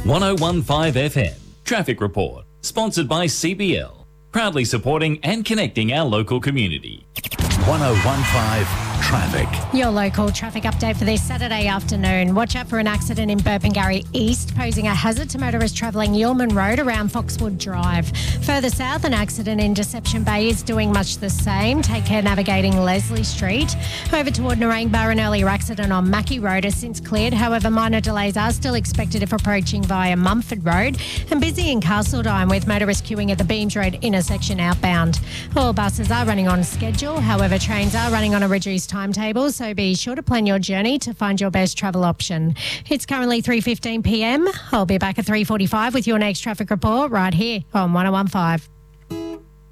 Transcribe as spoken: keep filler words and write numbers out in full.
one oh one five F M. Traffic Report. Sponsored by C B L. Proudly supporting and connecting our local community. one oh one five Traffic. Your local traffic update for this Saturday afternoon. Watch out for an accident in Burpengary East, posing a hazard to motorists travelling Yeoman Road around Foxwood Drive. Further south, an accident in Deception Bay is doing much the same. Take care navigating Leslie Street. Over toward Narangba, an earlier accident on Mackie Road has since cleared. However, minor delays are still expected if approaching via Mumford Road. And busy in Castledine with motorists queuing at the Beams Road intersection outbound. All buses are running on schedule. However, trains are running on a reduced timetable, so be sure to plan your journey to find your best travel option. It's currently three fifteen p m. I'll be back at three forty-five with your next traffic report right here on one oh one five.